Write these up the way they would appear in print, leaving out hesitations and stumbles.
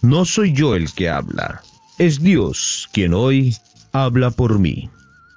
No soy yo el que habla, es Dios quien hoy habla por mí.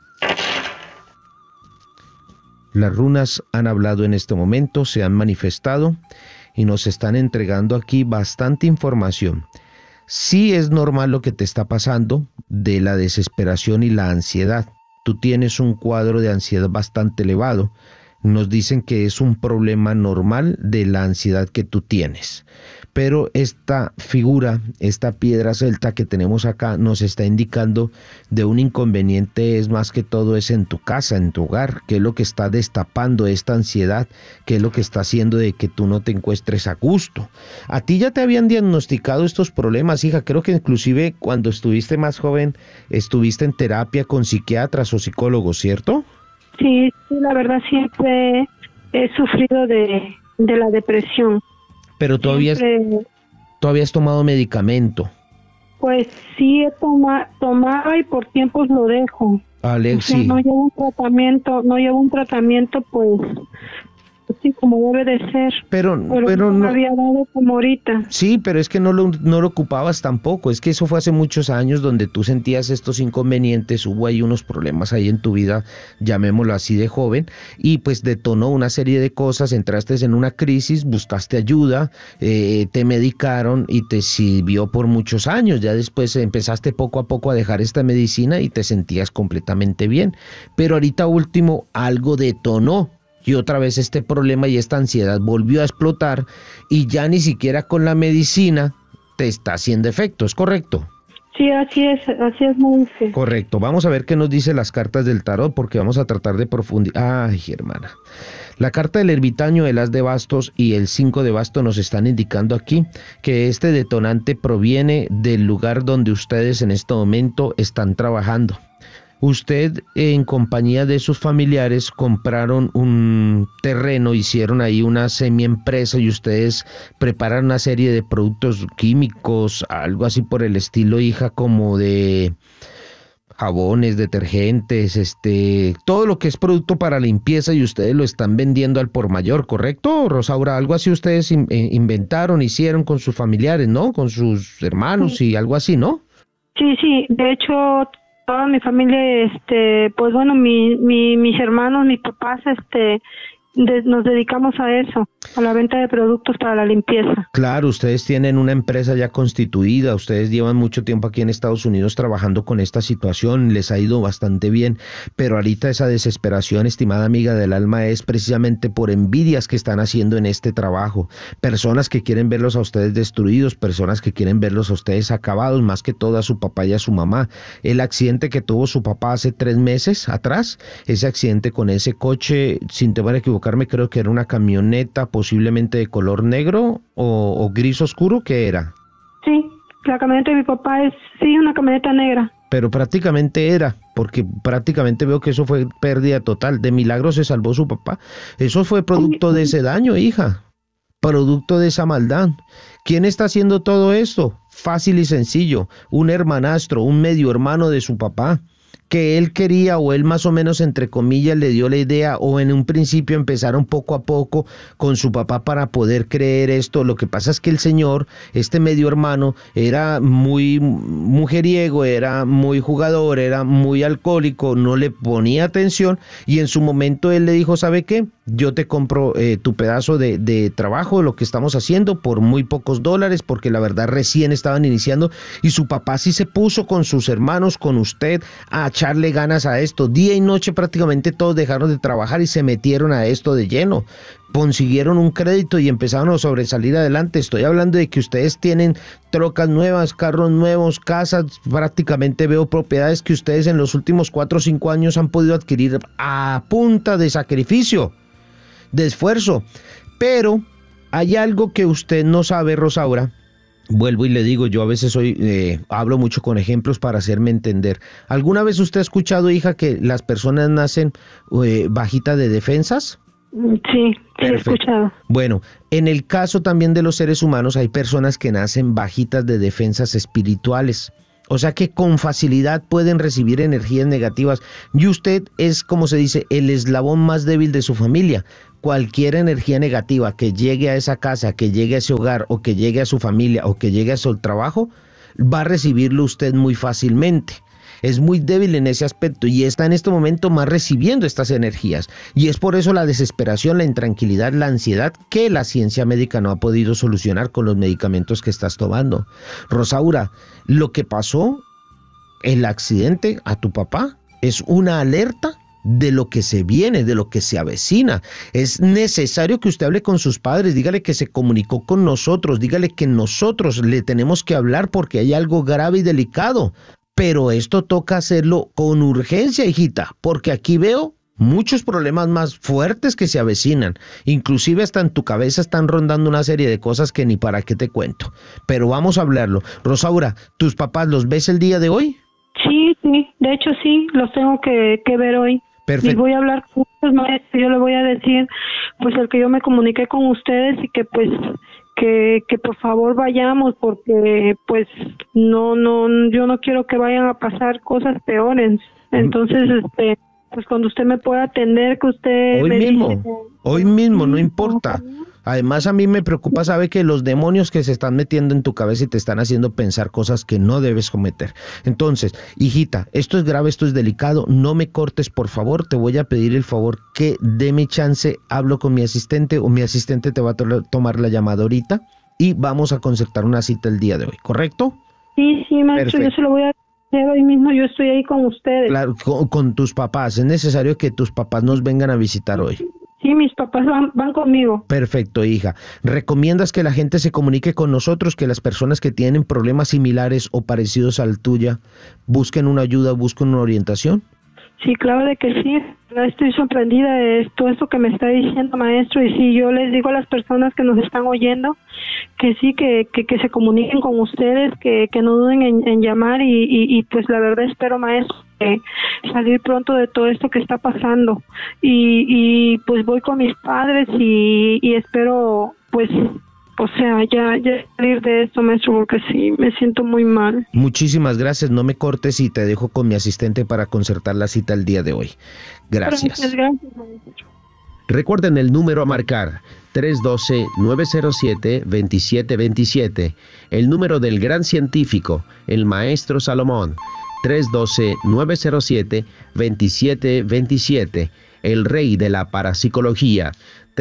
Las runas han hablado en este momento, se han manifestado y nos están entregando aquí bastante información. Sí es normal lo que te está pasando de la desesperación y la ansiedad. Tú tienes un cuadro de ansiedad bastante elevado. Nos dicen que es un problema normal de la ansiedad que tú tienes. Pero esta figura, esta piedra celta que tenemos acá, nos está indicando de un inconveniente, es más que todo es en tu casa, en tu hogar, que es lo que está destapando esta ansiedad, que es lo que está haciendo de que tú no te encuentres a gusto. A ti ya te habían diagnosticado estos problemas, hija, creo que inclusive cuando estuviste más joven, estuviste en terapia con psiquiatras o psicólogos, ¿cierto? Sí, la verdad siempre he sufrido de la depresión. Pero todavía has tomado medicamento. Pues sí he tomado y por tiempos lo dejo. Alexi. O sea, no llevo un tratamiento pues sí como debe de ser. Pero no me había dado como ahorita. Sí, pero es que no lo ocupabas tampoco. Es que eso fue hace muchos años donde tú sentías estos inconvenientes, hubo ahí unos problemas ahí en tu vida, llamémoslo así, de joven, y pues detonó una serie de cosas, entraste en una crisis, buscaste ayuda, te medicaron y te sirvió por muchos años. Ya después empezaste poco a poco a dejar esta medicina y te sentías completamente bien. Pero ahorita último algo detonó. Y otra vez este problema y esta ansiedad volvió a explotar y ya ni siquiera con la medicina te está haciendo efecto, ¿es correcto? Sí, así es, Monse. Correcto, vamos a ver qué nos dice las cartas del tarot porque vamos a tratar de profundizar. Ay, hermana. La carta del ermitaño, el as de bastos y el 5 de bastos nos están indicando aquí que este detonante proviene del lugar donde ustedes en este momento están trabajando. Usted en compañía de sus familiares compraron un terreno, hicieron ahí una semi-empresa y ustedes preparan una serie de productos químicos, algo así por el estilo, hija, como de jabones, detergentes, todo lo que es producto para limpieza y ustedes lo están vendiendo al por mayor, ¿correcto, Rosaura? Algo así ustedes inventaron, hicieron con sus familiares, ¿no? Con sus hermanos y algo así, ¿no? Sí, de hecho toda mi familia, pues bueno, mis hermanos, mis papás, nos dedicamos a eso, a la venta de productos para la limpieza. Claro, ustedes tienen una empresa ya constituida, ustedes llevan mucho tiempo aquí en Estados Unidos trabajando con esta situación, les ha ido bastante bien, pero ahorita esa desesperación, estimada amiga del alma, es precisamente por envidias que están haciendo en este trabajo, personas que quieren verlos a ustedes destruidos, personas que quieren verlos a ustedes acabados, más que todo a su papá y a su mamá. El accidente que tuvo su papá hace 3 meses atrás, ese accidente con ese coche, sin temor a equivocarme, creo que era una camioneta posiblemente de color negro o gris oscuro, ¿qué era? Sí, la camioneta de mi papá es, una camioneta negra. Pero prácticamente era, porque prácticamente veo que eso fue pérdida total, de milagro se salvó su papá. Eso fue producto de ese daño, hija, producto de esa maldad. ¿Quién está haciendo todo esto? Fácil y sencillo, un hermanastro, un medio hermano de su papá, que él quería, o él más o menos entre comillas le dio la idea, o en un principio empezaron poco a poco con su papá para poder creer esto. Lo que pasa es que el señor, este medio hermano, era muy mujeriego, era muy jugador, era muy alcohólico, no le ponía atención, y en su momento él le dijo, ¿sabe qué? Yo te compro tu pedazo de trabajo, lo que estamos haciendo, por muy pocos dólares, porque la verdad recién estaban iniciando, y su papá sí se puso con sus hermanos, con usted, a echarle ganas a esto. Día y noche prácticamente todos dejaron de trabajar y se metieron a esto de lleno. Consiguieron un crédito y empezaron a sobresalir adelante. Estoy hablando de que ustedes tienen trocas nuevas, carros nuevos, casas, prácticamente veo propiedades que ustedes en los últimos 4 o 5 años han podido adquirir a punta de sacrificio, de esfuerzo. Pero hay algo que usted no sabe, Rosaura. Vuelvo y le digo, yo a veces hablo mucho con ejemplos para hacerme entender. ¿Alguna vez usted ha escuchado, hija, que las personas nacen bajitas de defensas? Sí, he escuchado. Bueno, en el caso también de los seres humanos hay personas que nacen bajitas de defensas espirituales. O sea que con facilidad pueden recibir energías negativas y usted es, como se dice, el eslabón más débil de su familia. Cualquier energía negativa que llegue a esa casa, que llegue a ese hogar o que llegue a su familia o que llegue a su trabajo, va a recibirlo usted muy fácilmente. Es muy débil en ese aspecto y está en este momento más recibiendo estas energías. Y es por eso la desesperación, la intranquilidad, la ansiedad que la ciencia médica no ha podido solucionar con los medicamentos que estás tomando. Rosaura, lo que pasó, el accidente a tu papá, es una alerta de lo que se viene, de lo que se avecina. Es necesario que usted hable con sus padres, dígale que se comunicó con nosotros, dígale que nosotros le tenemos que hablar porque hay algo grave y delicado. Pero esto toca hacerlo con urgencia, hijita, porque aquí veo muchos problemas más fuertes que se avecinan. Inclusive hasta en tu cabeza están rondando una serie de cosas que ni para qué te cuento. Pero vamos a hablarlo. Rosaura, ¿tus papás los ves el día de hoy? Sí, de hecho sí, los tengo que ver hoy. Perfecto. Y voy a hablar con ustedes, maestro, yo le voy a decir, pues el que yo me comuniqué con ustedes y que pues que por favor vayamos porque pues no yo no quiero que vayan a pasar cosas peores. Entonces, pues cuando usted me pueda atender, que usted hoy mismo, no importa. Además a mí me preocupa, sabe, que los demonios que se están metiendo en tu cabeza y te están haciendo pensar cosas que no debes cometer. Entonces, hijita, esto es grave, esto es delicado, no me cortes, por favor, te voy a pedir el favor que deme chance, hablo con mi asistente o mi asistente te va a tomar la llamada ahorita y vamos a concertar una cita el día de hoy, ¿correcto? Sí, maestro, yo se lo voy a hacer hoy mismo, yo estoy ahí con ustedes. Claro, con tus papás, es necesario que tus papás nos vengan a visitar hoy. Sí, mis papás van conmigo. Perfecto, hija. ¿Recomiendas que la gente se comunique con nosotros, que las personas que tienen problemas similares o parecidos al tuya busquen una ayuda, busquen una orientación? Sí, claro de que sí. Estoy sorprendida de todo esto que me está diciendo, maestro. Y sí, yo les digo a las personas que nos están oyendo que sí, que se comuniquen con ustedes, que no duden en llamar y pues la verdad espero, maestro, salir pronto de todo esto que está pasando. Y pues voy con mis padres y espero pues... O sea, ya salir de esto, maestro, porque sí, me siento muy mal. Muchísimas gracias, no me cortes y te dejo con mi asistente para concertar la cita el día de hoy. Gracias. Gracias, maestro. Recuerden el número a marcar, 312-907-2727, el número del gran científico, el maestro Salomón, 312-907-2727, el rey de la parapsicología,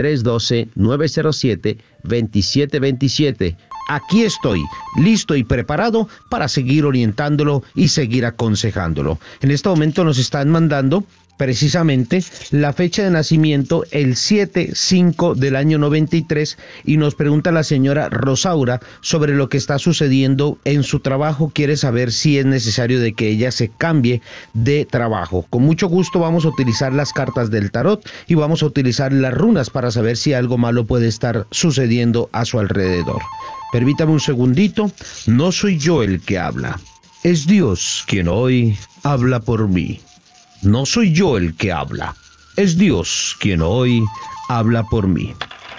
312-907-2727. Aquí estoy, listo y preparado para seguir orientándolo y seguir aconsejándolo. En este momento nos están mandando precisamente la fecha de nacimiento, el 7/5 del año 93, y nos pregunta la señora Rosaura sobre lo que está sucediendo en su trabajo. Quiere saber si es necesario de que ella se cambie de trabajo. Con mucho gusto vamos a utilizar las cartas del tarot y vamos a utilizar las runas para saber si algo malo puede estar sucediendo a su alrededor. Permítame un segundito, no soy yo el que habla, es Dios quien hoy habla por mí. No soy yo el que habla, es Dios quien hoy habla por mí.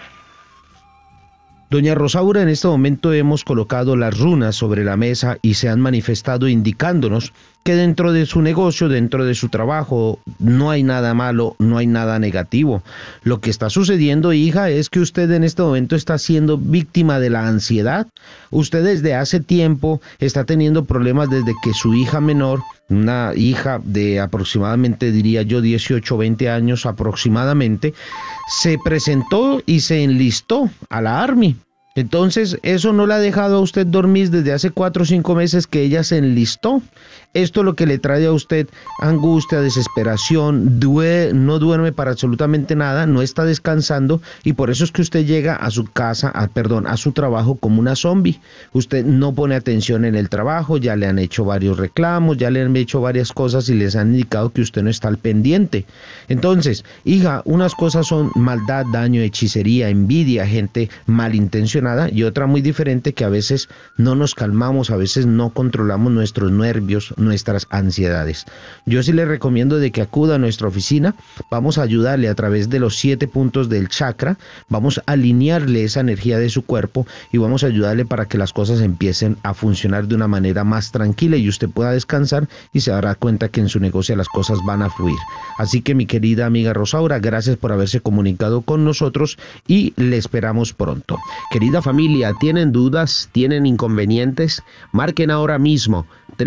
Doña Rosaura, en este momento hemos colocado las runas sobre la mesa y se han manifestado indicándonos que dentro de su negocio, dentro de su trabajo, no hay nada malo, no hay nada negativo. Lo que está sucediendo, hija, es que usted en este momento está siendo víctima de la ansiedad. Usted desde hace tiempo está teniendo problemas desde que su hija menor, una hija de aproximadamente, diría yo, 18 o 20 años aproximadamente, se presentó y se enlistó a la Army. Entonces, eso no le ha dejado a usted dormir desde hace 4 o 5 meses que ella se enlistó. Esto es lo que le trae a usted angustia, desesperación, no duerme para absolutamente nada, no está descansando, y por eso es que usted llega a su casa, a su trabajo como una zombie. Usted no pone atención en el trabajo, ya le han hecho varios reclamos, ya le han hecho varias cosas y les han indicado que usted no está al pendiente. Entonces, hija, unas cosas son maldad, daño, hechicería, envidia, gente malintencionada nada, y otra muy diferente, que a veces no nos calmamos, a veces no controlamos nuestros nervios, nuestras ansiedades. Yo sí le recomiendo de que acuda a nuestra oficina. Vamos a ayudarle a través de los 7 puntos del chakra, vamos a alinearle esa energía de su cuerpo y vamos a ayudarle para que las cosas empiecen a funcionar de una manera más tranquila y usted pueda descansar y se dará cuenta que en su negocio las cosas van a fluir. Así que mi querida amiga Rosaura, gracias por haberse comunicado con nosotros y le esperamos pronto. Querida familia, ¿tienen dudas? ¿Tienen inconvenientes? Marquen ahora mismo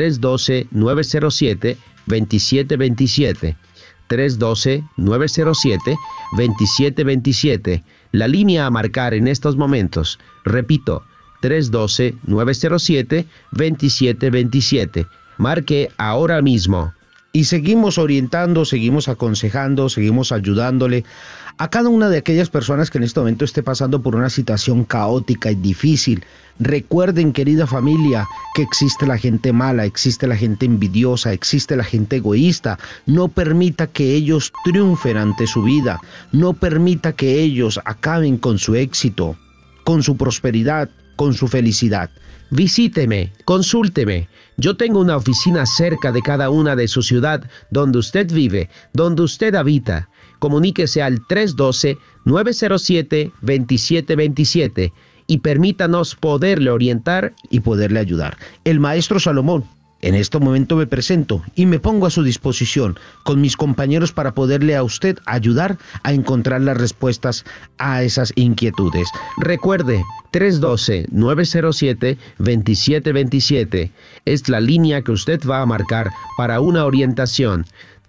312-907-2727. 312-907-2727. La línea a marcar en estos momentos. Repito, 312-907-2727. Marque ahora mismo. Y seguimos orientando, seguimos aconsejando, seguimos ayudándole a cada una de aquellas personas que en este momento esté pasando por una situación caótica y difícil. Recuerden, querida familia, que existe la gente mala, existe la gente envidiosa, existe la gente egoísta. No permita que ellos triunfen ante su vida, no permita que ellos acaben con su éxito, con su prosperidad, con su felicidad. Visíteme, consúlteme. Yo tengo una oficina cerca de cada una de su ciudad, donde usted vive, donde usted habita. Comuníquese al 312-907-2727 y permítanos poderle orientar y poderle ayudar. El maestro Salomón. En este momento me presento y me pongo a su disposición con mis compañeros para poderle a usted ayudar a encontrar las respuestas a esas inquietudes. Recuerde, 312-907-2727 es la línea que usted va a marcar para una orientación.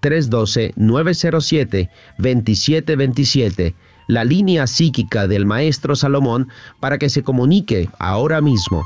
312-907-2727, la línea psíquica del maestro Salomón, para que se comunique ahora mismo.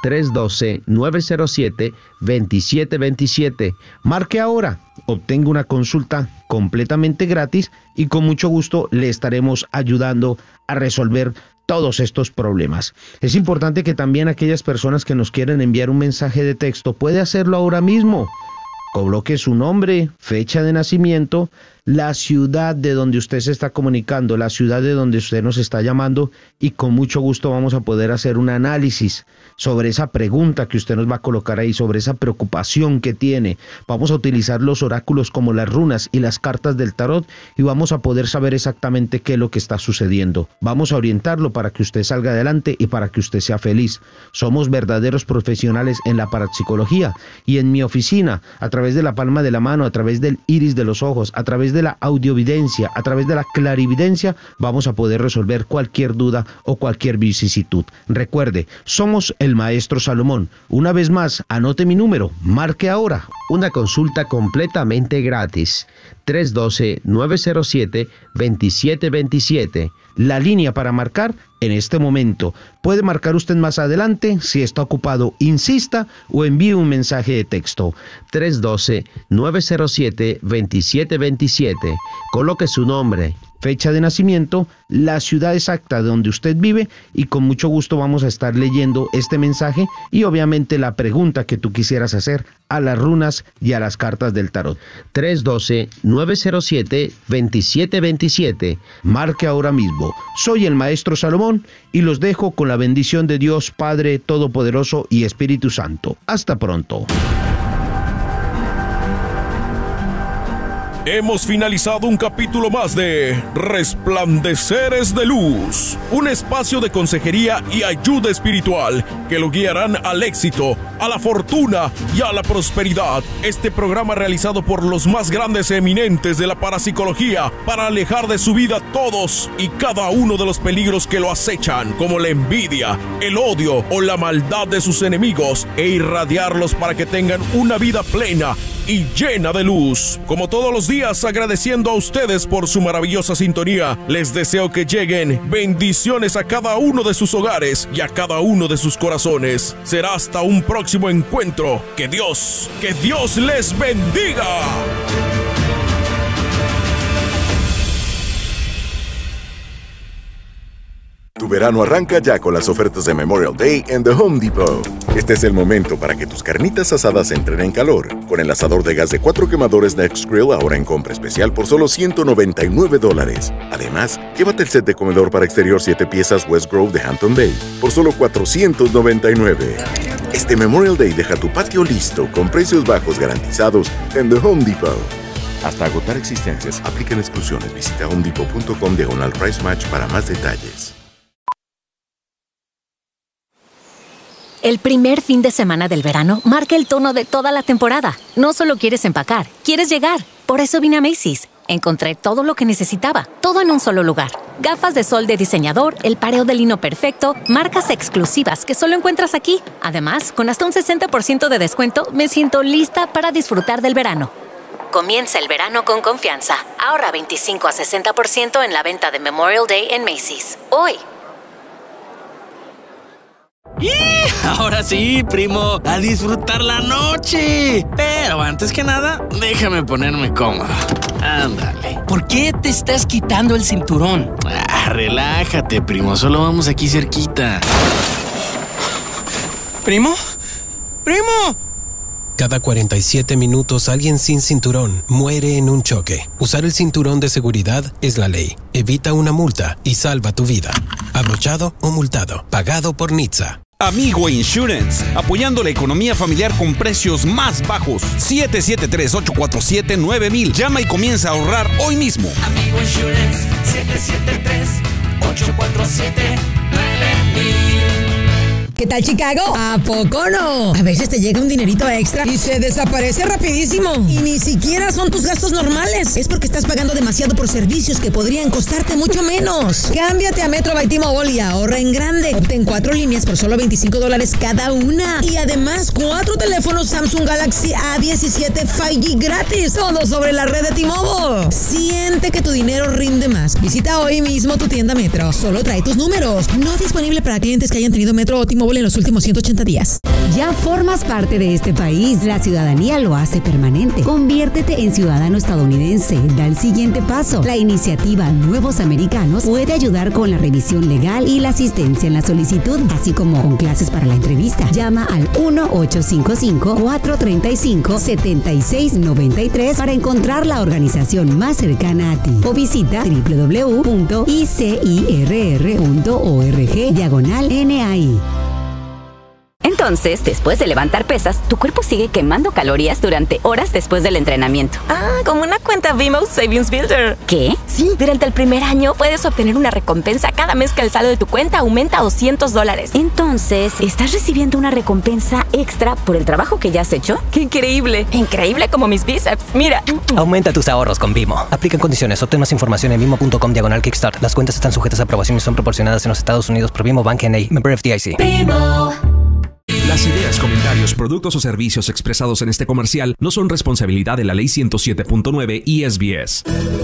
312-907-2727. Marque ahora, obtenga una consulta completamente gratis y con mucho gusto le estaremos ayudando a resolver todos estos problemas. Es importante que también aquellas personas que nos quieren enviar un mensaje de texto puede hacerlo ahora mismo. Coloque su nombre, fecha de nacimiento, la ciudad de donde usted se está comunicando, la ciudad de donde usted nos está llamando, y con mucho gusto vamos a poder hacer un análisis sobre esa pregunta que usted nos va a colocar ahí, sobre esa preocupación que tiene. Vamos a utilizar los oráculos como las runas y las cartas del tarot y vamos a poder saber exactamente qué es lo que está sucediendo. Vamos a orientarlo para que usted salga adelante y para que usted sea feliz. Somos verdaderos profesionales en la parapsicología y en mi oficina, a través de la palma de la mano, a través del iris de los ojos, a través de la audiovidencia, a través de la clarividencia, vamos a poder resolver cualquier duda o cualquier vicisitud. Recuerde, somos el maestro Salomón. Una vez más, anote mi número, marque ahora. Una consulta completamente gratis. 312-907-2727. La línea para marcar en este momento. Puede marcar usted más adelante. Si está ocupado, insista o envíe un mensaje de texto. 312-907-2727. Coloque su nombre, fecha de nacimiento, la ciudad exacta de donde usted vive y con mucho gusto vamos a estar leyendo este mensaje y obviamente la pregunta que tú quisieras hacer a las runas y a las cartas del tarot. 312-907-2727. Marque ahora mismo. Soy el maestro Salomón y los dejo con la bendición de Dios Padre Todopoderoso y Espíritu Santo. Hasta pronto. Hemos finalizado un capítulo más de Resplandeceres de Luz, un espacio de consejería y ayuda espiritual que lo guiarán al éxito, a la fortuna y a la prosperidad. Este programa realizado por los más grandes eminentes de la parapsicología para alejar de su vida todos y cada uno de los peligros que lo acechan, como la envidia, el odio o la maldad de sus enemigos, e irradiarlos para que tengan una vida plena y llena de luz. Como todos los días, agradeciendo a ustedes por su maravillosa sintonía, les deseo que lleguen bendiciones a cada uno de sus hogares y a cada uno de sus corazones. Será hasta un próximo encuentro. Que Dios les bendiga. Tu verano arranca ya con las ofertas de Memorial Day en The Home Depot. Este es el momento para que tus carnitas asadas entren en calor. Con el asador de gas de 4 quemadores Next Grill ahora en compra especial por solo $199. Además, llévate el set de comedor para exterior 7 piezas West Grove de Hampton Bay por solo $499. Este Memorial Day deja tu patio listo con precios bajos garantizados en The Home Depot. Hasta agotar existencias, aplican exclusiones. Visita homedepot.com/price match para más detalles. El primer fin de semana del verano marca el tono de toda la temporada. No solo quieres empacar, quieres llegar. Por eso vine a Macy's. Encontré todo lo que necesitaba, todo en un solo lugar. Gafas de sol de diseñador, el pareo de lino perfecto, marcas exclusivas que solo encuentras aquí. Además, con hasta un 60% de descuento, me siento lista para disfrutar del verano. Comienza el verano con confianza. Ahorra 25 a 60% en la venta de Memorial Day en Macy's. Hoy. ¡Y! Ahora sí, primo, a disfrutar la noche. Pero antes que nada, déjame ponerme cómodo. Ándale. ¿Por qué te estás quitando el cinturón? Relájate, primo, solo vamos aquí cerquita. ¿Primo? ¡Primo! Cada 47 minutos alguien sin cinturón muere en un choque. Usar el cinturón de seguridad es la ley. Evita una multa y salva tu vida. Abrochado o multado. Pagado por NHTSA. Amigo Insurance, apoyando la economía familiar con precios más bajos. 773-847-9000. Llama y comienza a ahorrar hoy mismo. Amigo Insurance, 773-847-9000. ¿Qué tal, Chicago? ¿A poco no? A veces te llega un dinerito extra y se desaparece rapidísimo. Y ni siquiera son tus gastos normales. Es porque estás pagando demasiado por servicios que podrían costarte mucho menos. Cámbiate a Metro by T-Mobile y ahorra en grande. Obtén 4 líneas por solo $25 cada una. Y además, 4 teléfonos Samsung Galaxy A17 5G gratis. Todo sobre la red de T-Mobile. Siente que tu dinero rinde más. Visita hoy mismo tu tienda Metro. Solo trae tus números. No disponible para clientes que hayan tenido Metro o T-Mobile en los últimos 180 días. Ya formas parte de este país. La ciudadanía lo hace permanente. Conviértete en ciudadano estadounidense. Da el siguiente paso. La iniciativa Nuevos Americanos puede ayudar con la revisión legal y la asistencia en la solicitud, así como con clases para la entrevista. Llama al 1-855-435-7693 para encontrar la organización más cercana a ti. O visita www.icirr.org/NAI. Entonces, después de levantar pesas, tu cuerpo sigue quemando calorías durante horas después del entrenamiento. Ah, como una cuenta Vimeo Savings Builder. ¿Qué? Sí, durante el primer año puedes obtener una recompensa cada mes que el saldo de tu cuenta aumenta a $200. Entonces, ¿estás recibiendo una recompensa extra por el trabajo que ya has hecho? ¡Qué increíble! Increíble como mis bíceps. Mira. Aumenta tus ahorros con Vimo. Aplican condiciones. Obtén más información en vimo.com/kickstart. Las cuentas están sujetas a aprobación y son proporcionadas en los Estados Unidos por Vimo Bank N.A. Member FDIC. Vimo. Las ideas, comentarios, productos o servicios expresados en este comercial no son responsabilidad de la Ley 107.9 y SBS.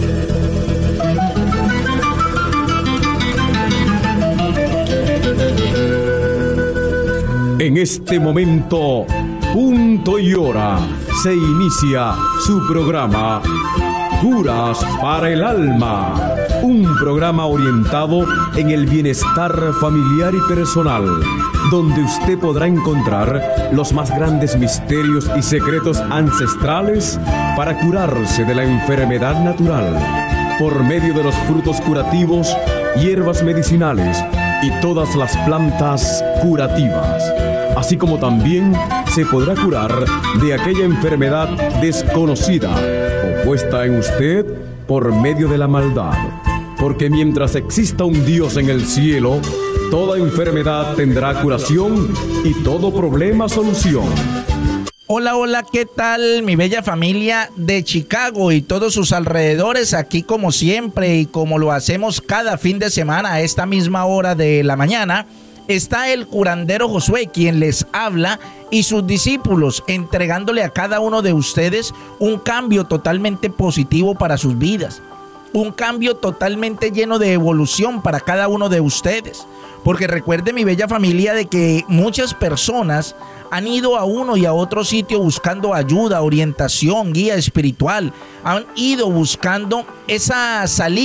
En este momento, punto y hora, se inicia su programa Curas para el Alma, un programa orientado en el bienestar familiar y personal, donde usted podrá encontrar los más grandes misterios y secretos ancestrales para curarse de la enfermedad natural, por medio de los frutos curativos, hierbas medicinales y todas las plantas curativas. Así como también se podrá curar de aquella enfermedad desconocida o puesta en usted por medio de la maldad. Porque mientras exista un Dios en el cielo, toda enfermedad tendrá curación y todo problema solución. Hola, hola, ¿qué tal mi bella familia de Chicago y todos sus alrededores? Aquí como siempre y como lo hacemos cada fin de semana a esta misma hora de la mañana, está el curandero Josué, quien les habla, y sus discípulos, entregándole a cada uno de ustedes un cambio totalmente positivo para sus vidas. Un cambio totalmente lleno de evolución para cada uno de ustedes. Porque recuerde, mi bella familia, de que muchas personas han ido a uno y a otro sitio buscando ayuda, orientación, guía espiritual. Han ido buscando esa salida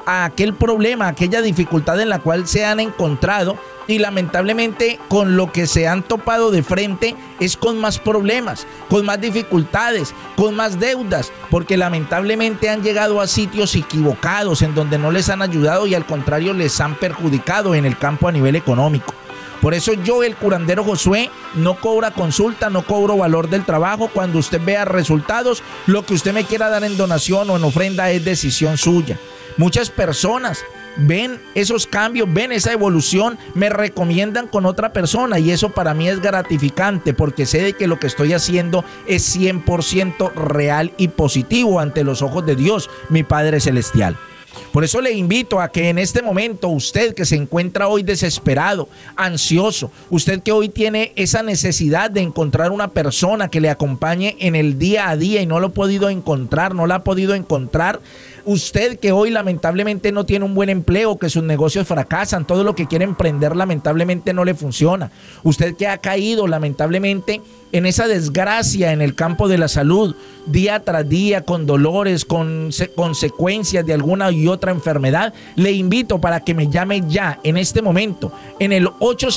a aquel problema, a aquella dificultad en la cual se han encontrado, y lamentablemente con lo que se han topado de frente es con más problemas, con más dificultades, con más deudas, porque lamentablemente han llegado a sitios equivocados en donde no les han ayudado y al contrario les han perjudicado en el campo a nivel económico. Por eso yo, el curandero Josué, no cobra consulta, no cobro valor del trabajo. Cuando usted vea resultados, lo que usted me quiera dar en donación o en ofrenda es decisión suya. Muchas personas ven esos cambios, ven esa evolución, me recomiendan con otra persona y eso para mí es gratificante porque sé de que lo que estoy haciendo es 100% real y positivo ante los ojos de Dios, mi Padre Celestial. Por eso le invito a que en este momento usted que se encuentra hoy desesperado, ansioso, usted que hoy tiene esa necesidad de encontrar una persona que le acompañe en el día a día y no lo ha podido encontrar, no la ha podido encontrar, usted que hoy lamentablemente no tiene un buen empleo, que sus negocios fracasan, todo lo que quiere emprender lamentablemente no le funciona, usted que ha caído lamentablemente en esa desgracia en el campo de la salud, día tras día, con dolores, con consecuencias de alguna y otra enfermedad, le invito para que me llame ya en este momento en el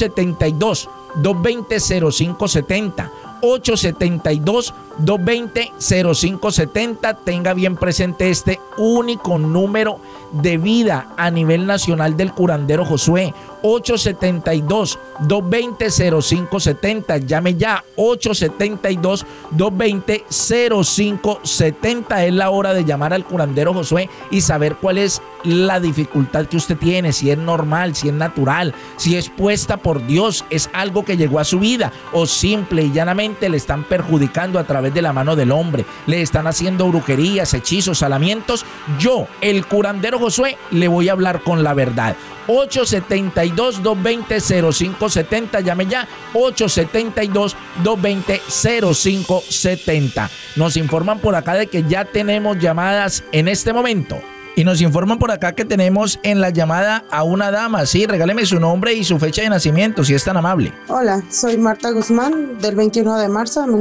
872-220-0570. 872-220-0570. Tenga bien presente este único número de vida a nivel nacional del curandero Josué. 872-220-0570. Llame ya. 872-220-0570. Es la hora de llamar al curandero Josué y saber cuál es la dificultad que usted tiene, si es normal, si es natural, si es puesta por Dios, es algo que llegó a su vida o simple y llanamente le están perjudicando a través de la mano del hombre, le están haciendo brujerías, hechizos, salamientos. Yo, el curandero Josué, le voy a hablar con la verdad. 872-220-0570. Llame ya. 872-220-0570. Nos informan por acá de que ya tenemos llamadas en este momento. Y nos informan por acá que tenemos en la llamada a una dama. Sí, regáleme su nombre y su fecha de nacimiento, si es tan amable. Hola, soy Marta Guzmán, del 21 de marzo de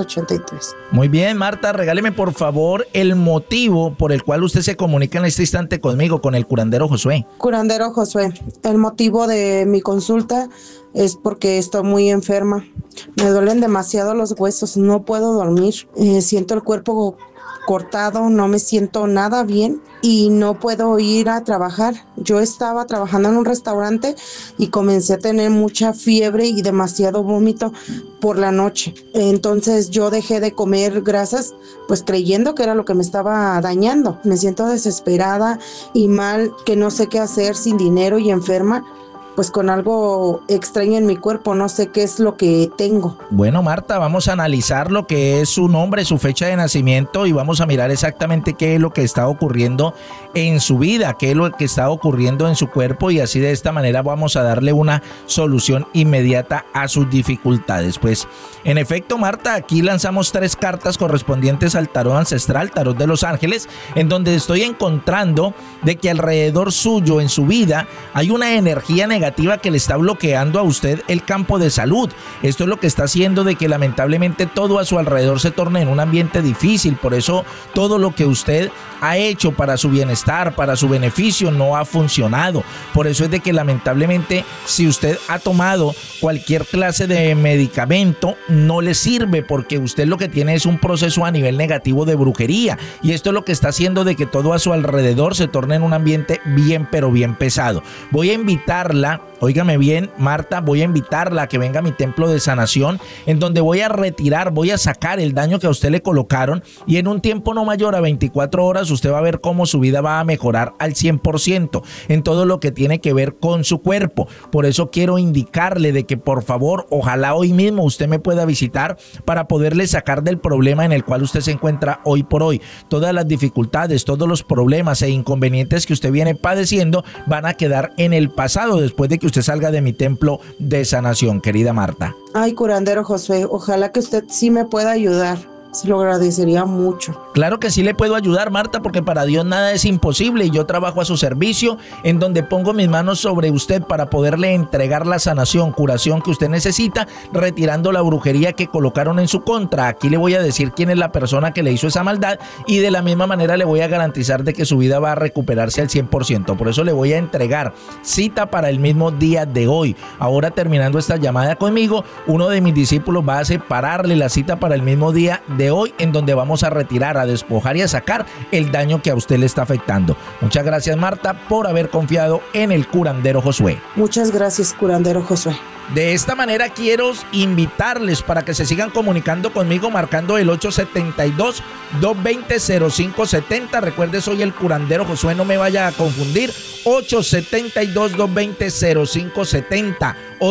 1983. Muy bien, Marta, regáleme por favor el motivo por el cual usted se comunica en este instante conmigo, con el curandero Josué. Curandero Josué, el motivo de mi consulta es porque estoy muy enferma. Me duelen demasiado los huesos, no puedo dormir, siento el cuerpo cortado, no me siento nada bien y no puedo ir a trabajar. Yo estaba trabajando en un restaurante y comencé a tener mucha fiebre y demasiado vómito por la noche. Entonces yo dejé de comer grasas, pues creyendo que era lo que me estaba dañando. Me siento desesperada y mal, que no sé qué hacer, sin dinero y enferma, pues con algo extraño en mi cuerpo, no sé qué es lo que tengo. Bueno, Marta, vamos a analizar lo que es su nombre, su fecha de nacimiento y vamos a mirar exactamente qué es lo que está ocurriendo en su vida, qué es lo que está ocurriendo en su cuerpo y así de esta manera vamos a darle una solución inmediata a sus dificultades. Pues, en efecto, Marta, aquí lanzamos 3 cartas correspondientes al tarot ancestral, tarot de los ángeles, en donde estoy encontrando de que alrededor suyo en su vida hay una energía negativa que le está bloqueando a usted el campo de salud. Esto es lo que está haciendo de que lamentablemente todo a su alrededor se torne en un ambiente difícil. Por eso todo lo que usted ha hecho para su bienestar, para su beneficio, no ha funcionado. Por eso es de que lamentablemente si usted ha tomado cualquier clase de medicamento no le sirve, porque usted lo que tiene es un proceso a nivel negativo de brujería y esto es lo que está haciendo de que todo a su alrededor se torne en un ambiente bien pero bien pesado. Voy a invitarla, óigame bien, Marta, voy a invitarla a que venga a mi templo de sanación, en donde voy a retirar, voy a sacar el daño que a usted le colocaron y en un tiempo no mayor a 24 horas usted va a ver cómo su vida va a mejorar al 100% en todo lo que tiene que ver con su cuerpo. Por eso quiero indicarle de que por favor, ojalá hoy mismo usted me pueda visitar para poderle sacar del problema en el cual usted se encuentra hoy por hoy. Todas las dificultades, todos los problemas e inconvenientes que usted viene padeciendo van a quedar en el pasado después de que usted salga de mi templo de sanación, querida Marta. Ay, curandero Josué, ojalá que usted sí me pueda ayudar. Se lo agradecería mucho. Claro que sí le puedo ayudar, Marta, porque para Dios nada es imposible y yo trabajo a su servicio, en donde pongo mis manos sobre usted para poderle entregar la sanación, curación que usted necesita, retirando la brujería que colocaron en su contra. Aquí le voy a decir quién es la persona que le hizo esa maldad y de la misma manera le voy a garantizar de que su vida va a recuperarse al 100%. Por eso le voy a entregar cita para el mismo día de hoy. Ahora, terminando esta llamada conmigo, uno de mis discípulos va a separarle la cita para el mismo día de hoy, en donde vamos a retirar, a despojar y a sacar el daño que a usted le está afectando. Muchas gracias, Marta, por haber confiado en el curandero Josué. Muchas gracias, curandero Josué. De esta manera quiero invitarles para que se sigan comunicando conmigo marcando el 872-220-0570. Recuerde, soy el curandero Josué, no me vaya a confundir. 872-220-0570.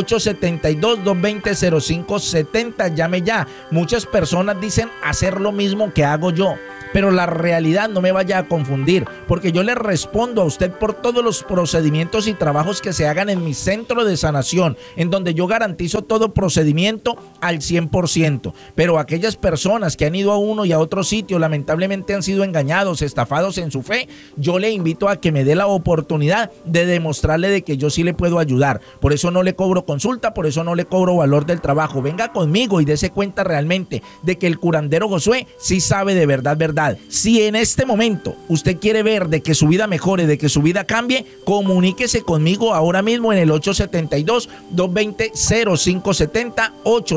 872-220-0570. Llame ya. Muchas personas dicen hacer lo mismo que hago yo, pero la realidad no me vaya a confundir, porque yo le respondo a usted por todos los procedimientos y trabajos que se hagan en mi centro de sanación, en donde yo garantizo todo procedimiento al 100%. Pero aquellas personas que han ido a uno y a otro sitio, lamentablemente han sido engañados, estafados en su fe, yo le invito a que me dé la oportunidad de demostrarle de que yo sí le puedo ayudar. Por eso no le cobro consulta, por eso no le cobro valor del trabajo. Venga conmigo y dése cuenta realmente de que el curandero Josué sí sabe de verdad. Si en este momento usted quiere ver de que su vida mejore, de que su vida cambie, comuníquese conmigo ahora mismo en el 872-220-0570,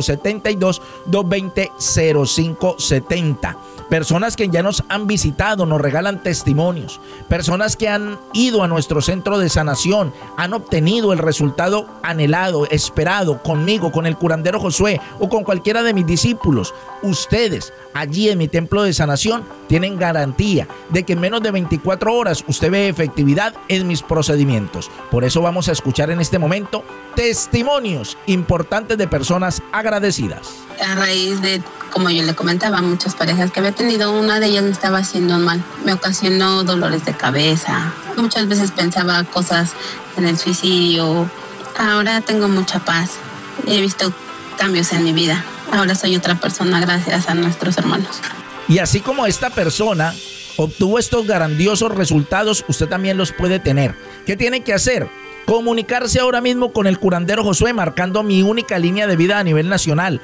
872-220-0570. Personas que ya nos han visitado, nos regalan testimonios. Personas que han ido a nuestro centro de sanación, han obtenido el resultado anhelado, esperado, conmigo, con el curandero Josué o con cualquiera de mis discípulos. Ustedes, allí en mi templo de sanación, tienen garantía de que en menos de 24 horas usted ve efectividad en mis procedimientos. Por eso vamos a escuchar en este momento testimonios importantes de personas agradecidas. A raíz de, como yo le comentaba, muchas parejas que había tenido, una de ellas me estaba haciendo mal. Me ocasionó dolores de cabeza. Muchas veces pensaba cosas en el suicidio. Ahora tengo mucha paz. He visto cambios en mi vida. Ahora soy otra persona gracias a nuestros hermanos. Y así como esta persona obtuvo estos grandiosos resultados, usted también los puede tener. ¿Qué tiene que hacer? Comunicarse ahora mismo con el curandero Josué marcando mi única línea de vida a nivel nacional,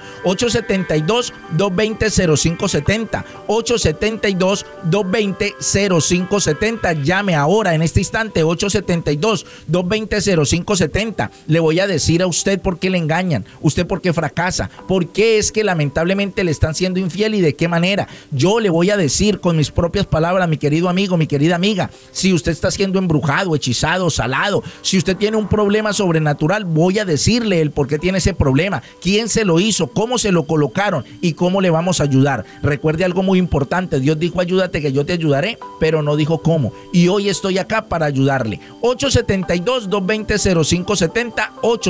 872-220-0570, 872-220-0570. Llame ahora en este instante, 872-220-0570. Le voy a decir a usted por qué le engañan, usted por qué fracasa, por qué es que lamentablemente le están siendo infiel y de qué manera. Yo le voy a decir con mis propias palabras, mi querido amigo, mi querida amiga, si usted está siendo embrujado, hechizado, salado, si usted tiene un problema sobrenatural, voy a decirle el por qué tiene ese problema, quién se lo hizo, cómo se lo colocaron y cómo le vamos a ayudar. Recuerde algo muy importante, Dios dijo ayúdate que yo te ayudaré, pero no dijo cómo, y hoy estoy acá para ayudarle. 872-220-0570,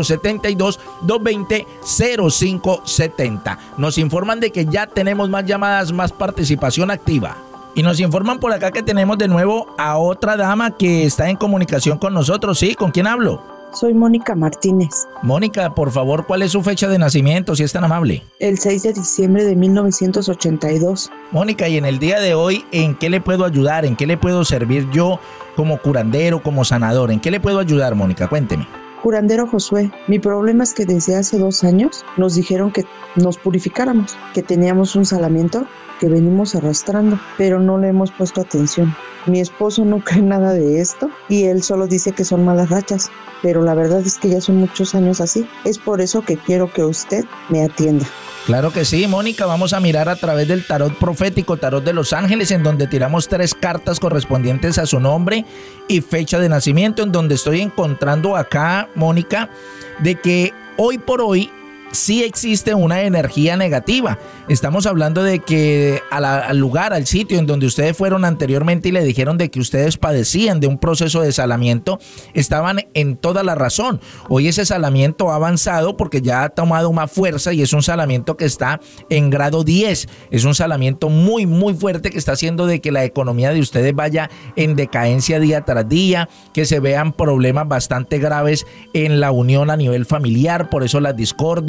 872-220-0570. Nos informan de que ya tenemos más llamadas, más participación activa. Y nos informan por acá que tenemos de nuevo a otra dama que está en comunicación con nosotros. ¿Sí? ¿Con quién hablo? Soy Mónica Martínez. Mónica, por favor, ¿cuál es su fecha de nacimiento, si es tan amable? El 6 de diciembre de 1982. Mónica, y en el día de hoy, ¿en qué le puedo ayudar? ¿En qué le puedo servir yo como curandero, como sanador? ¿En qué le puedo ayudar, Mónica? Cuénteme. Curandero Josué, mi problema es que desde hace 2 años nos dijeron que nos purificáramos, que teníamos un salamiento que venimos arrastrando, pero no le hemos puesto atención. Mi esposo no cree nada de esto y él solo dice que son malas rachas, pero la verdad es que ya son muchos años así. Es por eso que quiero que usted me atienda. Claro que sí, Mónica, vamos a mirar a través del tarot profético, tarot de los ángeles, en donde tiramos 3 cartas correspondientes a su nombre y fecha de nacimiento, en donde estoy encontrando acá, Mónica, de que hoy por hoy sí existe una energía negativa. Estamos hablando de que al lugar, al sitio en donde ustedes fueron anteriormente y le dijeron de que ustedes padecían de un proceso de salamiento, estaban en toda la razón. Hoy ese salamiento ha avanzado porque ya ha tomado más fuerza y es un salamiento que está en grado 10. Es un salamiento muy, muy fuerte que está haciendo de que la economía de ustedes vaya en decadencia día tras día, que se vean problemas bastante graves en la unión a nivel familiar, por eso las discordias,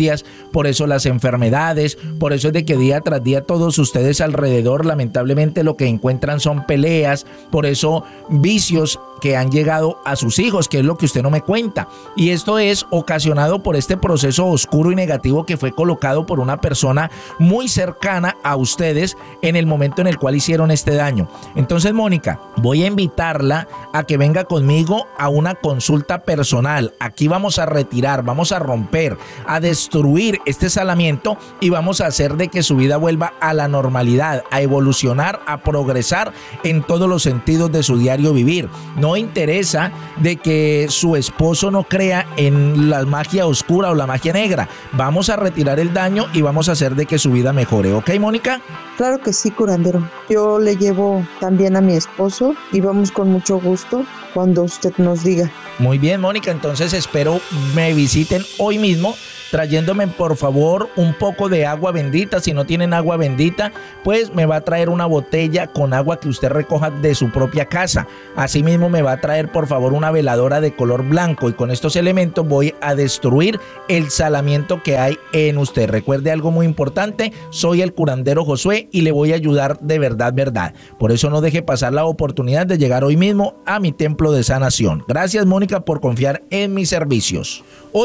patologías, por eso las enfermedades, por eso es de que día tras día todos ustedes alrededor lamentablemente lo que encuentran son peleas, por eso vicios que han llegado a sus hijos, que es lo que usted no me cuenta. Y esto es ocasionado por este proceso oscuro y negativo que fue colocado por una persona muy cercana a ustedes en el momento en el cual hicieron este daño. Entonces, Mónica, voy a invitarla a que venga conmigo a una consulta personal. Aquí vamos a retirar, vamos a romper, a destruir este salamiento y vamos a hacer de que su vida vuelva a la normalidad, a evolucionar, a progresar en todos los sentidos de su diario vivir. No interesa de que su esposo no crea en la magia oscura o la magia negra. Vamos a retirar el daño y vamos a hacer de que su vida mejore. ¿Ok, Mónica? Claro que sí, curandero. Yo le llevo también a mi esposo y vamos con mucho gusto cuando usted nos diga. Muy bien, Mónica, entonces espero me visiten hoy mismo trayéndome por favor un poco de agua bendita. Si no tienen agua bendita, pues me va a traer una botella con agua que usted recoja de su propia casa. Asimismo me va a traer por favor una veladora de color blanco y con estos elementos voy a destruir el salamiento que hay en usted. Recuerde algo muy importante, soy el curandero Josué y le voy a ayudar de verdad, verdad. Por eso no deje pasar la oportunidad de llegar hoy mismo a mi templo de sanación. Gracias, Mónica, por confiar en mis servicios.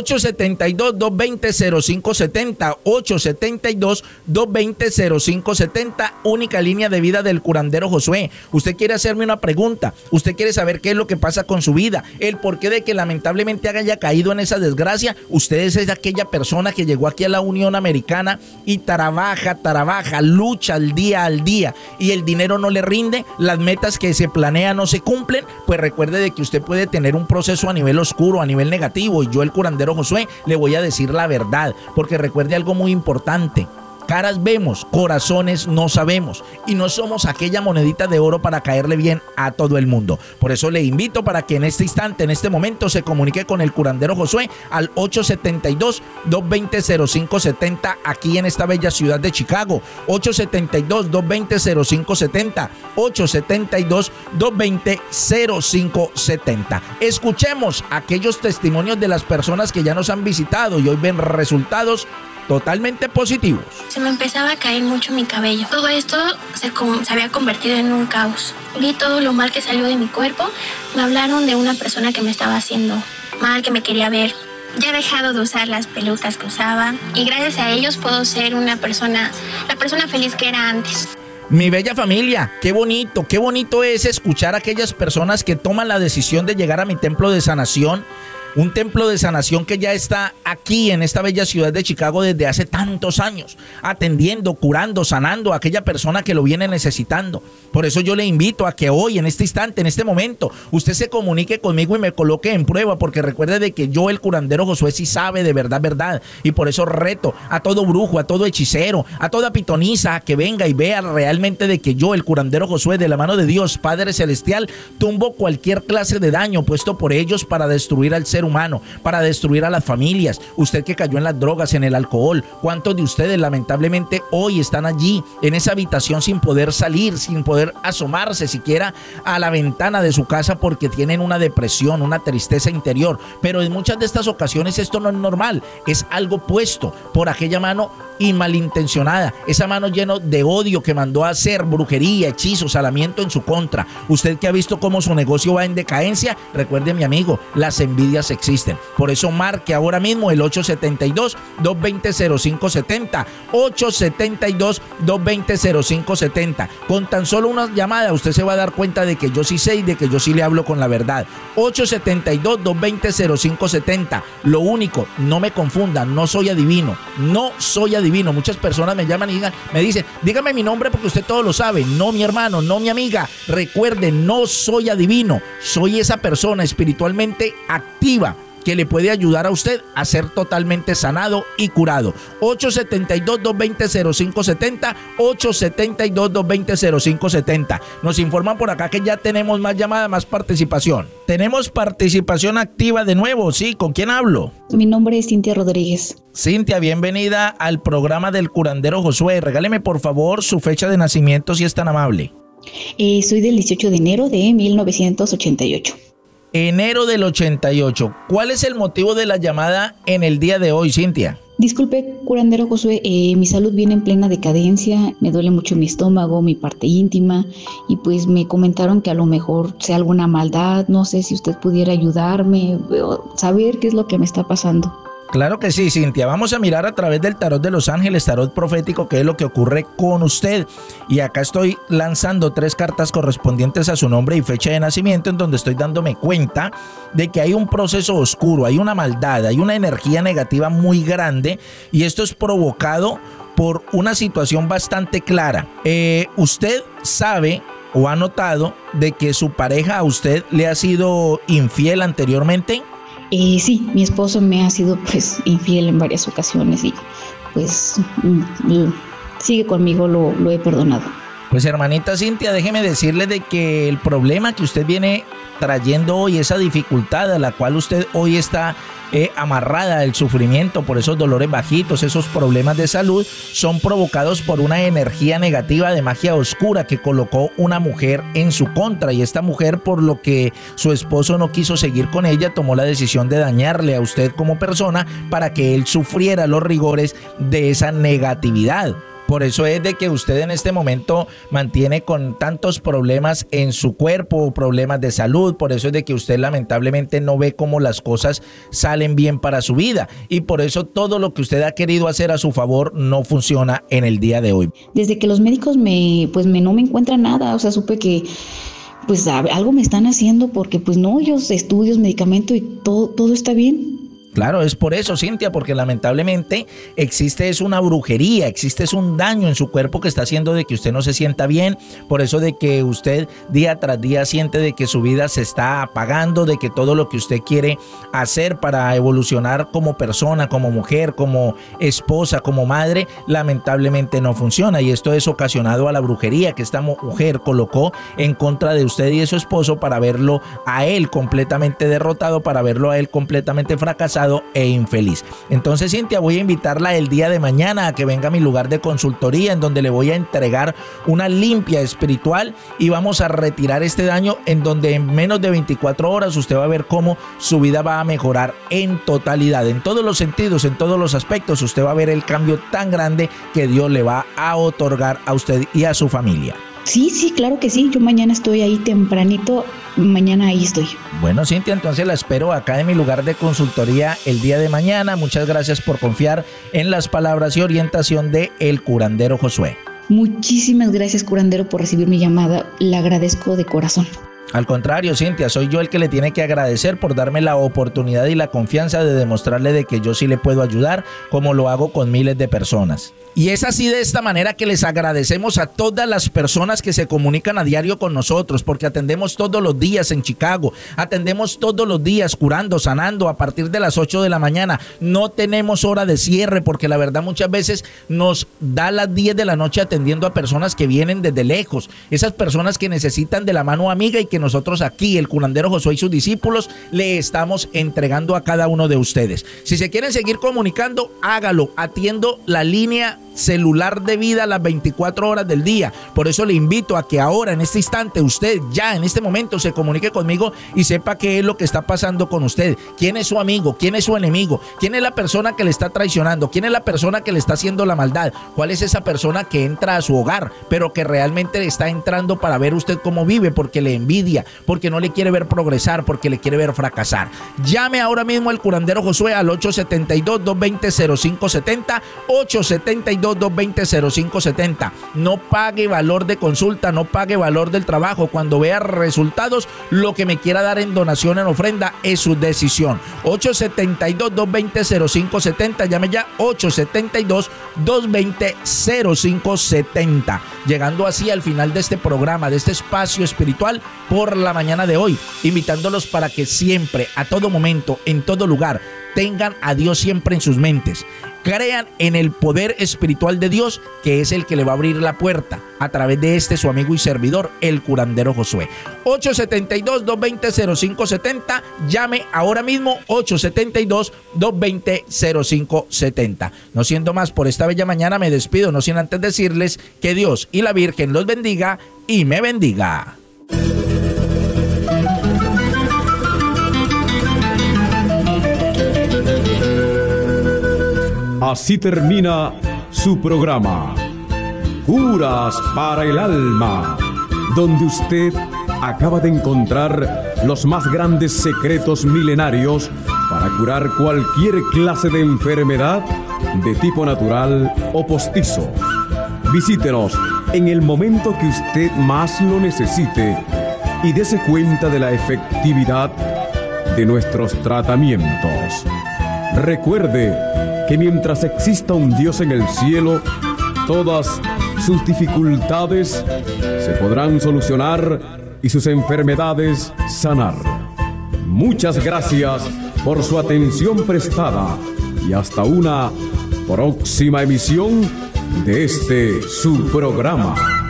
872-220-0570, 872-220-0570, única línea de vida del curandero Josué. Usted quiere hacerme una pregunta, usted quiere saber qué es lo que pasa con su vida, el porqué de que lamentablemente haya caído en esa desgracia. Usted es aquella persona que llegó aquí a la Unión Americana y trabaja, lucha al día y el dinero no le rinde, las metas que se planean no se cumplen. Pues recuerde de que usted puede tener un proceso a nivel oscuro, a nivel negativo, y yo, el curandero Josué, le voy a decir la verdad, porque recuerde algo muy importante: caras vemos, corazones no sabemos, y no somos aquella monedita de oro para caerle bien a todo el mundo. Por eso le invito para que en este instante, en este momento, se comunique con el curandero Josué al 872-220-0570 aquí en esta bella ciudad de Chicago. 872-220-0570, 872-220-0570. Escuchemos aquellos testimonios de las personas que ya nos han visitado y hoy ven resultados totalmente positivos. Se me empezaba a caer mucho mi cabello. Todo esto se había convertido en un caos. Vi todo lo mal que salió de mi cuerpo. Me hablaron de una persona que me estaba haciendo mal, que me quería ver. Ya he dejado de usar las pelucas que usaba y gracias a ellos puedo ser la persona feliz que era antes. Mi bella familia, qué bonito es escuchar a aquellas personas que toman la decisión de llegar a mi templo de sanación. Un templo de sanación que ya está aquí en esta bella ciudad de Chicago desde hace tantos años, atendiendo, curando, sanando a aquella persona que lo viene necesitando. Por eso yo le invito a que hoy, en este instante, en este momento, usted se comunique conmigo y me coloque en prueba, porque recuerde de que yo, el curandero Josué, sí sabe de verdad, verdad. Y por eso reto a todo brujo, a todo hechicero, a toda pitonisa, a que venga y vea realmente de que yo, el curandero Josué, de la mano de Dios Padre Celestial, tumbo cualquier clase de daño puesto por ellos para destruir al ser humano, para destruir a las familias. Usted que cayó en las drogas, en el alcohol, ¿cuántos de ustedes lamentablemente hoy están allí en esa habitación sin poder salir, sin poder asomarse siquiera a la ventana de su casa porque tienen una depresión, una tristeza interior? Pero en muchas de estas ocasiones esto no es normal, es algo puesto por aquella mano y malintencionada, esa mano llena de odio que mandó a hacer brujería, hechizos, salamiento en su contra. Usted que ha visto cómo su negocio va en decadencia, recuerde, mi amigo, las envidias existen. Por eso marque ahora mismo el 872-220-0570, 872-220-0570. Con tan solo una llamada usted se va a dar cuenta de que yo sí sé y de que yo sí le hablo con la verdad. 872-220-0570. Lo único, no me confundan, no soy adivino, no soy adivino. Muchas personas me llaman y me dicen, dígame mi nombre porque usted todo lo sabe. No, mi hermano, no, mi amiga. Recuerde, no soy adivino, soy esa persona espiritualmente activa que le puede ayudar a usted a ser totalmente sanado y curado. 872-220-0570, 872-220-0570. Nos informan por acá que ya tenemos más llamadas, más participación. Tenemos participación activa de nuevo, ¿sí? ¿Con quién hablo? Mi nombre es Cintia Rodríguez. Cintia, bienvenida al programa del curandero Josué. Regáleme por favor su fecha de nacimiento si es tan amable. Soy del 18 de enero de 1988. Enero del 88. ¿Cuál es el motivo de la llamada en el día de hoy, Cintia? Disculpe, curandero Josué, mi salud viene en plena decadencia, me duele mucho mi estómago, mi parte íntima, y pues me comentaron que a lo mejor sea alguna maldad, no sé si usted pudiera ayudarme, saber qué es lo que me está pasando. Claro que sí, Cintia. Vamos a mirar a través del tarot de los ángeles, tarot profético, qué es lo que ocurre con usted. Y acá estoy lanzando 3 cartas correspondientes a su nombre y fecha de nacimiento, en donde estoy dándome cuenta de que hay un proceso oscuro, hay una maldad, hay una energía negativa muy grande, y esto es provocado por una situación bastante clara. Usted sabe o ha notado de que su pareja a usted le ha sido infiel anteriormente. Sí, mi esposo me ha sido pues infiel en varias ocasiones y pues sigue conmigo, lo he perdonado. Pues hermanita Cintia, déjeme decirle de que el problema que usted viene trayendo hoy, esa dificultad a la cual usted hoy está amarrada, el sufrimiento por esos dolores bajitos, esos problemas de salud, son provocados por una energía negativa de magia oscura que colocó una mujer en su contra, y esta mujer, por lo que su esposo no quiso seguir con ella, tomó la decisión de dañarle a usted como persona para que él sufriera los rigores de esa negatividad. Por eso es de que usted en este momento mantiene con tantos problemas en su cuerpo, problemas de salud. Por eso es de que usted lamentablemente no ve cómo las cosas salen bien para su vida. Y por eso todo lo que usted ha querido hacer a su favor no funciona en el día de hoy. Desde que los médicos no me encuentran nada, o sea, supe que pues algo me están haciendo porque pues no, ellos estudios, medicamento y todo está bien. Claro, es por eso, Cintia, porque lamentablemente existe una brujería, existe un daño en su cuerpo que está haciendo de que usted no se sienta bien, por eso de que usted día tras día siente de que su vida se está apagando, de que todo lo que usted quiere hacer para evolucionar como persona, como mujer, como esposa, como madre, lamentablemente no funciona, y esto es ocasionado a la brujería que esta mujer colocó en contra de usted y de su esposo para verlo a él completamente derrotado, para verlo a él completamente fracasado e infeliz. Entonces, Cintia, voy a invitarla el día de mañana a que venga a mi lugar de consultoría, en donde le voy a entregar una limpia espiritual y vamos a retirar este daño, en donde en menos de 24 horas usted va a ver cómo su vida va a mejorar en totalidad, en todos los sentidos, en todos los aspectos. Usted va a ver el cambio tan grande que Dios le va a otorgar a usted y a su familia. Sí, claro que sí. Yo mañana estoy ahí tempranito. Mañana ahí estoy. Bueno, Cintia, entonces la espero acá en mi lugar de consultoría el día de mañana. Muchas gracias por confiar en las palabras y orientación de el curandero Josué. Muchísimas gracias, curandero, por recibir mi llamada. Le agradezco de corazón. Al contrario, Cintia, soy yo el que le tiene que agradecer por darme la oportunidad y la confianza de demostrarle de que yo sí le puedo ayudar, como lo hago con miles de personas. Y es así, de esta manera, que les agradecemos a todas las personas que se comunican a diario con nosotros, porque atendemos todos los días en Chicago, atendemos todos los días curando, sanando a partir de las 8 de la mañana. No tenemos hora de cierre, porque la verdad muchas veces nos da las 10 de la noche atendiendo a personas que vienen desde lejos, esas personas que necesitan de la mano amiga y que nosotros aquí, el curandero Josué y sus discípulos, le estamos entregando a cada uno de ustedes. Si se quieren seguir comunicando, hágalo, atiendo la línea celular de vida las 24 horas del día. Por eso le invito a que ahora, en este instante, usted ya en este momento se comunique conmigo y sepa qué es lo que está pasando con usted, quién es su amigo, quién es su enemigo, quién es la persona que le está traicionando, quién es la persona que le está haciendo la maldad, cuál es esa persona que entra a su hogar, pero que realmente le está entrando para ver usted cómo vive, porque le envidia, porque no le quiere ver progresar, porque le quiere ver fracasar. Llame ahora mismo al curandero Josué al 872-220-0570, 872-220-0570. No pague valor de consulta, no pague valor del trabajo. Cuando vea resultados, lo que me quiera dar en donación, en ofrenda, es su decisión. 872-220-0570. Llame ya, 872-220-0570. Llegando así al final de este programa, de este espacio espiritual por la mañana de hoy, invitándolos para que siempre, a todo momento, en todo lugar, tengan a Dios siempre en sus mentes. Crean en el poder espiritual de Dios, que es el que le va a abrir la puerta a través de su amigo y servidor, el curandero Josué. 872-220-0570. Llame ahora mismo, 872-220-0570. No siendo más por esta bella mañana, me despido, no sin antes decirles que Dios y la Virgen los bendiga y me bendiga. Así termina su programa, Curas para el Alma, donde usted acaba de encontrar los más grandes secretos milenarios para curar cualquier clase de enfermedad de tipo natural o postizo. Visítenos en el momento que usted más lo necesite y dése cuenta de la efectividad de nuestros tratamientos. Recuerde que mientras exista un Dios en el cielo, todas sus dificultades se podrán solucionar y sus enfermedades sanar. Muchas gracias por su atención prestada y hasta una próxima emisión de este su programa.